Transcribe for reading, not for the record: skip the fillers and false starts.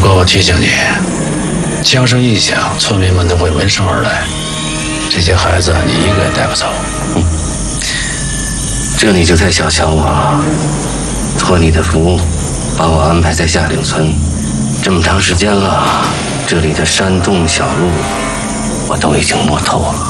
过我提醒你，枪声一响，村民们都会闻声而来。这些孩子你一个也带不走。 这你就太小瞧我了。托你的福，把我安排在下岭村，这么长时间了，这里的山洞小路我都已经摸透了。